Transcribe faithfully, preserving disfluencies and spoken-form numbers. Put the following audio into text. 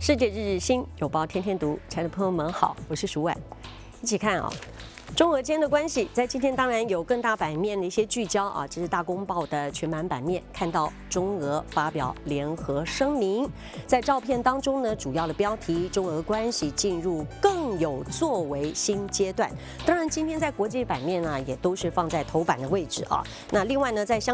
世界日日新，有报天天读，亲爱的朋友们好，我是舒婉，一起看啊、哦。中俄间的关系在今天当然有更大版面的一些聚焦啊，这是大公报的全版版面，看到中俄发表联合声明，在照片当中呢，主要的标题中俄关系进入更有作为新阶段。当然，今天在国际版面啊，也都是放在头版的位置啊。那另外呢，在香